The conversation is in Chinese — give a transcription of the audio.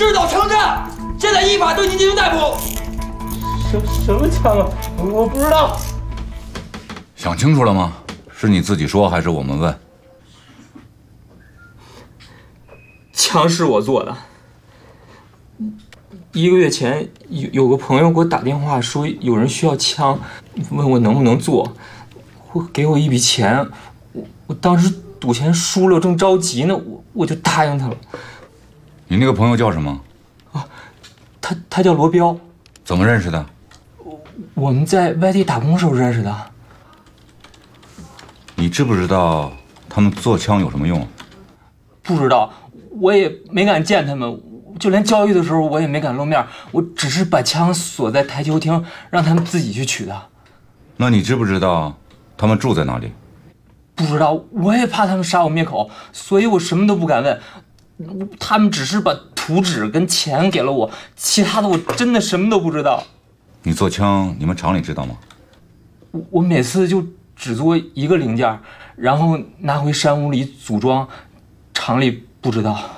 日早城战，现在依法对你进行逮捕。 什么枪啊？我不知道。 想清楚了吗？是你自己说还是我们问？ 枪是我做的。1个月前有个朋友给我打电话说有人需要枪，问我能不能做，会给我一笔钱。我当时赌钱输了，正着急呢，我就答应他了。 你那个朋友叫什么？ 啊，他叫罗彪。 怎么认识的？ 我们在外地打工时候认识的。 你知不知道他们做枪有什么用？ 不知道，我也没敢见他们，就连交易的时候我也没敢露面，我只是把枪锁在台球厅，让他们自己去取的。 那你知不知道他们住在哪里？ 不知道，我也怕他们杀我灭口，所以我什么都不敢问。他们只是把图纸跟钱给了我，其他的我真的什么都不知道。 你做枪，你们厂里知道吗？ 我每次就只做1个零件，然后拿回山屋里组装，厂里不知道。